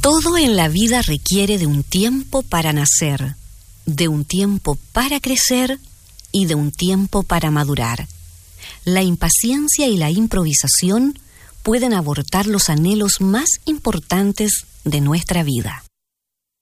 Todo en la vida requiere de un tiempo para nacer, de un tiempo para crecer y de un tiempo para madurar. La impaciencia y la improvisación pueden abortar los anhelos más importantes de nuestra vida.